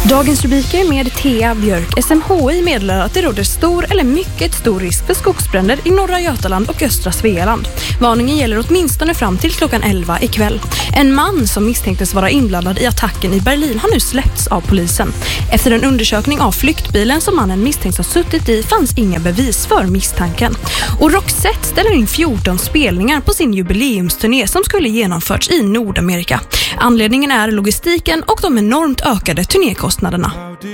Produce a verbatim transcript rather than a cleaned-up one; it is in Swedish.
Dagens rubriker med Thea Björk. S M H I meddelar att det råder stor eller mycket stor risk för skogsbränder i norra Götaland och östra Svealand. Varningen gäller åtminstone fram till klockan elva ikväll. En man som misstänktes vara inblandad i attacken i Berlin har nu släppts av polisen. Efter en undersökning av flyktbilen som mannen misstänks ha suttit i fanns inga bevis för misstanken. Och Roxette ställer in fjorton spelningar på sin jubileumsturné som skulle genomförts i Nordamerika. Anledningen är logistiken och de enormt ökade turnékostnaderna.